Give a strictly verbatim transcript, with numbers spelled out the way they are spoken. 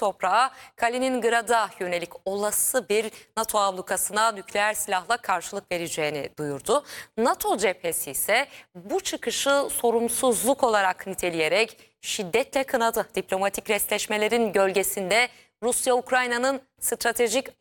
toprağı Kaliningrad'a yönelik olası bir NATO ablukasına nükleer silahla karşılık vereceğini duyurdu. NATO cephesi ise bu çıkışı sorumsuzluk olarak niteleyerek şiddetle kınadı. Diplomatik restleşmelerin gölgesinde Rusya Ukrayna'nın stratejik